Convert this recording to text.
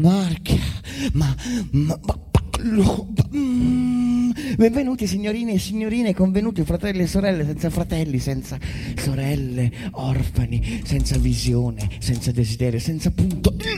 Marca, benvenuti signorine e signorine, convenuti fratelli e sorelle, senza fratelli, senza sorelle, orfani, senza visione, senza desiderio, senza punto